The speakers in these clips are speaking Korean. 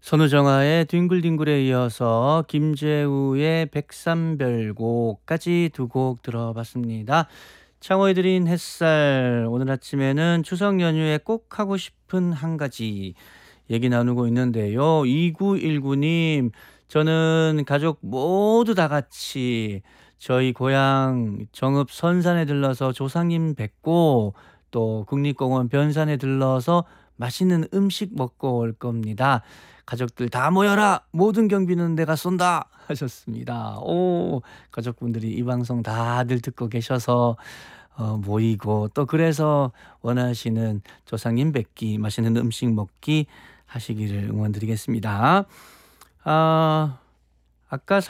선우정아의 뒹굴뒹굴에 이어서 김재우의 백삼별곡까지 두 곡 들어봤습니다. 창호에 드린 햇살, 오늘 아침에는 추석 연휴에 꼭 하고 싶은 한 가지 얘기 나누고 있는데요. 2919님, 저는 가족 모두 다 같이 저희 고향 정읍 선산에 들러서 조상님 뵙고 또 국립공원 변산에 들러서 맛있는 음식 먹고 올 겁니다. 가족들 다 모여라! 모든 경비는 내가 쏜다! 하셨습니다. 오, 가족분들이 이 방송 다들 듣고 계셔서 모이고 또 그래서 원하시는 조상님 뵙기, 맛있는 음식 먹기 하시기를 응원드리겠습니다. 아, 아까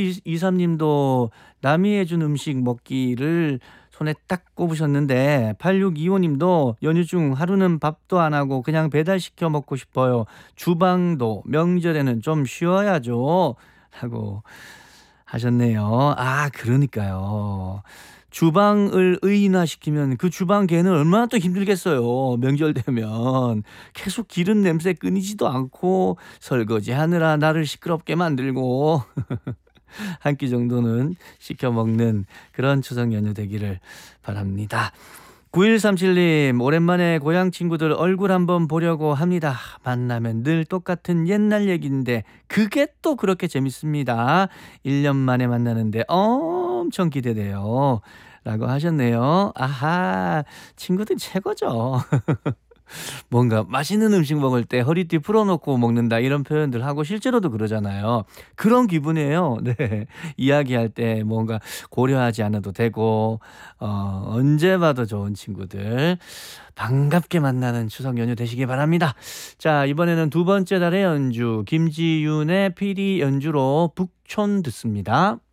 4723님도 남이 해준 음식 먹기를 손에 딱 꼽으셨는데 8625님도 연휴 중 하루는 밥도 안 하고 그냥 배달시켜 먹고 싶어요. 주방도 명절에는 좀 쉬어야죠. 라고 하셨네요. 아, 그러니까요. 주방을 의인화시키면 그 주방 개는 얼마나 또 힘들겠어요. 명절 되면 계속 기름 냄새 끊이지도 않고 설거지하느라 나를 시끄럽게 만들고 한 끼 정도는 시켜 먹는 그런 추석 연휴 되기를 바랍니다. 9137님, 오랜만에 고향 친구들 얼굴 한번 보려고 합니다. 만나면 늘 똑같은 옛날 얘기인데 그게 또 그렇게 재밌습니다. 1년 만에 만나는데 엄청 기대돼요. 라고 하셨네요. 아하, 친구들 최고죠. 뭔가 맛있는 음식 먹을 때 허리띠 풀어놓고 먹는다 이런 표현들 하고 실제로도 그러잖아요. 그런 기분이에요. 네. 이야기할 때 뭔가 고려하지 않아도 되고 언제 봐도 좋은 친구들 반갑게 만나는 추석 연휴 되시기 바랍니다. 자, 이번에는 두 번째 달의 연주 김지윤의 피리 연주로 북촌 듣습니다.